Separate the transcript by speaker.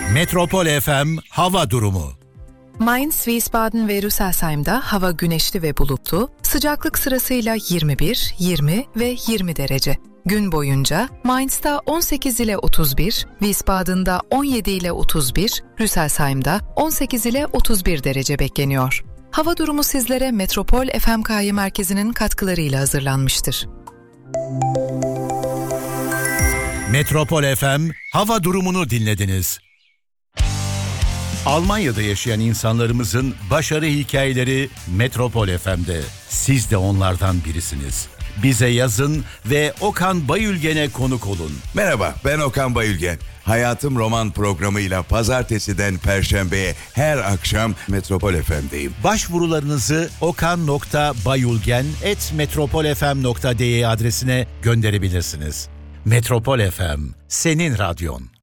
Speaker 1: Metropol FM hava durumu.
Speaker 2: Mainz, Wiesbaden ve Rüsselsheim'da hava güneşli ve bulutlu, sıcaklık sırasıyla 21, 20 ve 20 derece. Gün boyunca Mainz'da 18 ile 31, Wiesbaden'da 17 ile 31, Rüsselsheim'da 18 ile 31 derece bekleniyor. Hava durumu sizlere Metropol FMK'yı merkezinin katkılarıyla hazırlanmıştır.
Speaker 1: Metropol FM hava durumunu dinlediniz. Almanya'da yaşayan insanlarımızın başarı hikayeleri Metropol FM'de. Siz de onlardan birisiniz. Bize yazın ve Okan Bayülgen'e konuk olun.
Speaker 3: Merhaba, ben Okan Bayülgen. Hayatım Roman programıyla pazartesiden perşembeye her akşam Metropol FM'deyim.
Speaker 1: Başvurularınızı okan.bayülgen@metropolfm.de adresine gönderebilirsiniz. Metropol FM, senin radyon.